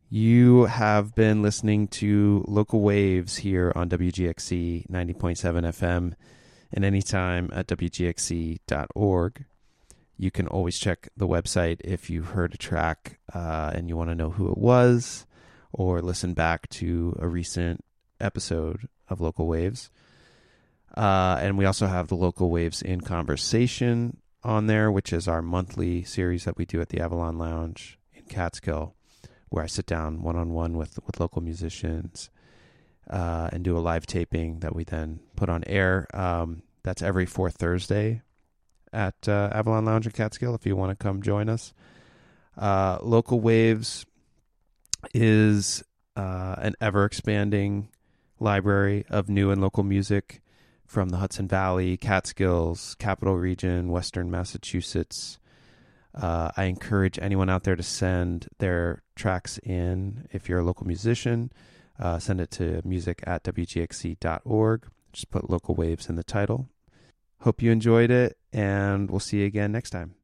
You have been listening to Local Waves here on WGXC 90.7 FM and anytime at WGXC.org. You can always check the website if you heard a track and you want to know who it was, or listen back to a recent episode of Local Waves. And we also have the Local Waves in Conversation on there, which is our monthly series that we do at the Avalon Lounge in Catskill, where I sit down one-on-one with local musicians and do a live taping that we then put on air. That's every fourth Thursday at Avalon Lounge in Catskill if you want to come join us. Local Waves is an ever-expanding library of new and local music from the Hudson Valley, Catskills, Capital Region, Western Massachusetts. I encourage anyone out there to send their tracks in. If you're a local musician, send it to music@wgxc.org. Just put Local Waves in the title. Hope you enjoyed it, and we'll see you again next time.